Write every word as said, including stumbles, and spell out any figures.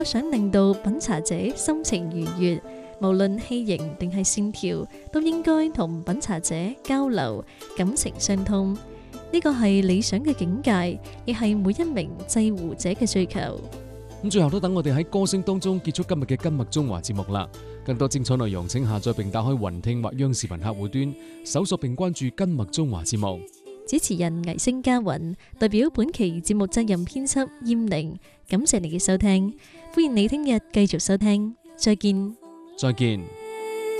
想令到品茶者心情愉悅，無論器型定係線條，都應該同品茶者交流，感情相通。呢個係理想嘅境界，亦係每一名製壺者嘅追求。 咁最後都等我哋喺歌聲當中結束今日嘅今麥中華節目啦。更多精彩內容請下載並打開雲聽或央視頻客戶端，搜索並關注今麥中華節目。 主持人倪星嘉雲代表本期節目責任編輯燕玲，感謝你嘅收聽，歡迎你聽日繼續收聽，再見。 再見。